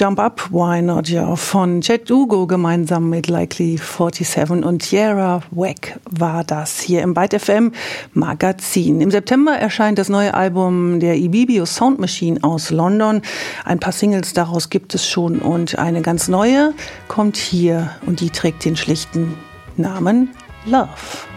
Jump Up, Why Not, ja, von Chet Ugo gemeinsam mit Likely 47 und Tierra Whack war das hier im Byte FM Magazin. Im September erscheint das neue Album der Ibibio Sound Machine aus London. Ein paar Singles daraus gibt es schon und eine ganz neue kommt hier und die trägt den schlichten Namen Love.